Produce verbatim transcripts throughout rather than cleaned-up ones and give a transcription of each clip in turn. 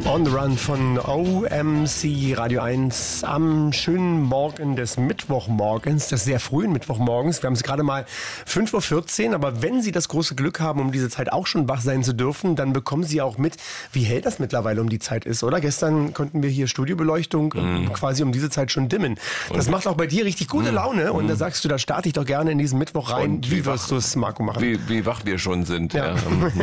On the Run von O M C Radio eins am schönen Morgen des Mittwochmorgens, des sehr frühen Mittwochmorgens. Wir haben es gerade mal fünf Uhr vierzehn, aber wenn Sie das große Glück haben, um diese Zeit auch schon wach sein zu dürfen, dann bekommen Sie auch mit, wie hell das mittlerweile um die Zeit ist, oder? Gestern konnten wir hier Studiobeleuchtung mm. quasi um diese Zeit schon dimmen. Das und macht auch bei dir richtig gute mm. Laune und mm. da sagst du, da starte ich doch gerne in diesen Mittwoch rein. Und wie, wie wirst du es, Marco, machen? Wie, wie wach wir schon sind. Ja. Ja.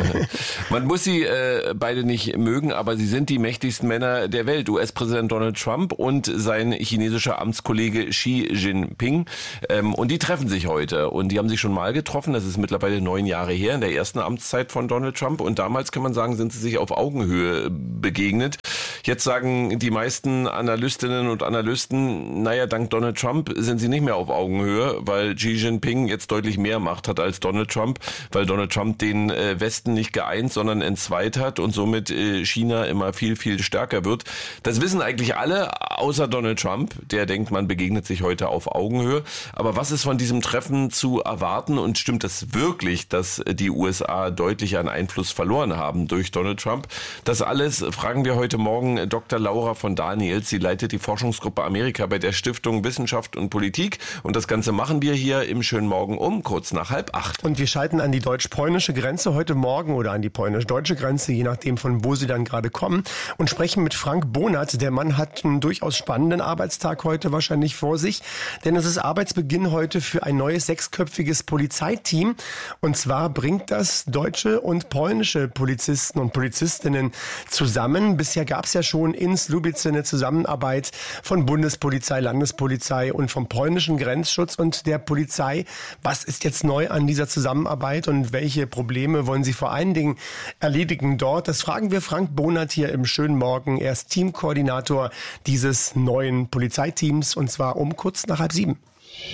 Man muss sie äh, beide nicht mögen, aber sie sind die mächtigsten Männer der Welt. U S-Präsident Donald Trump und sein chinesischer Amtskollege Xi Jinping. Ähm, und die treffen sich heute. Und die haben sich schon mal getroffen. Das ist mittlerweile neun Jahre her, in der ersten Amtszeit von Donald Trump. Und damals, kann man sagen, sind sie sich auf Augenhöhe begegnet. Jetzt sagen die meisten Analystinnen und Analysten, naja, dank Donald Trump sind sie nicht mehr auf Augenhöhe, weil Xi Jinping jetzt deutlich mehr Macht hat als Donald Trump, weil Donald Trump den äh, Westen nicht geeint, sondern entzweit hat und somit äh, China immer viel, viel stärker wird. Das wissen eigentlich alle, außer Donald Trump, der denkt, man begegnet sich heute auf Augenhöhe. Aber was ist von diesem Treffen zu erwarten und stimmt es wirklich, dass die U S A deutlich an Einfluss verloren haben durch Donald Trump? Das alles fragen wir heute Morgen Doktor Laura von Daniels. Sie leitet die Forschungsgruppe Amerika bei der Stiftung Wissenschaft und Politik. Und das Ganze machen wir hier im schönen Morgen um kurz nach halb acht. Und wir schalten an die deutsch-polnische Grenze heute Morgen oder an die polnisch-deutsche Grenze, je nachdem von wo sie dann gerade kommen, und sprechen mit Frank Bonat. Der Mann hat einen durchaus spannenden Arbeitstag heute wahrscheinlich vor sich, denn es ist Arbeitsbeginn heute für ein neues sechsköpfiges Polizeiteam. Und zwar bringt das deutsche und polnische Polizisten und Polizistinnen zusammen. Bisher gab es ja schon in Słubice eine Zusammenarbeit von Bundespolizei, Landespolizei und vom polnischen Grenzschutz und der Polizei. Was ist jetzt neu an dieser Zusammenarbeit und welche Probleme wollen Sie vor allen Dingen erledigen dort? Das fragen wir Frank Bonat hier im schönen Morgen. Er ist Teamkoordinator dieses neuen Polizeiteams und zwar um kurz nach halb sieben.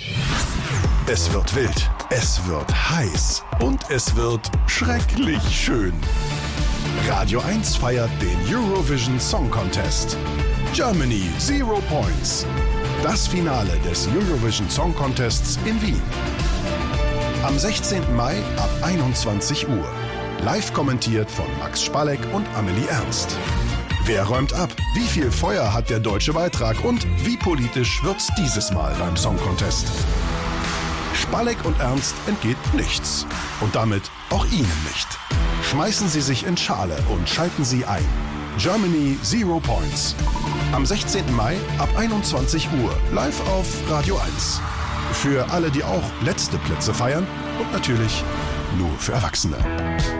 Es wird wild, es wird heiß und es wird schrecklich schön. Radio eins feiert den Eurovision Song Contest. Germany Zero Points. Das Finale des Eurovision Song Contests in Wien. Am sechzehnten Mai ab einundzwanzig Uhr. Live kommentiert von Max Spalek und Amelie Ernst. Wer räumt ab? Wie viel Feuer hat der deutsche Beitrag? Und wie politisch wird's dieses Mal beim Song Contest? Spalek und Ernst entgeht nichts. Und damit auch Ihnen nicht. Schmeißen Sie sich in Schale und schalten Sie ein. Germany Zero Points. Am sechzehnten Mai ab einundzwanzig Uhr. Live auf Radio eins. Für alle, die auch letzte Plätze feiern. Und natürlich nur für Erwachsene.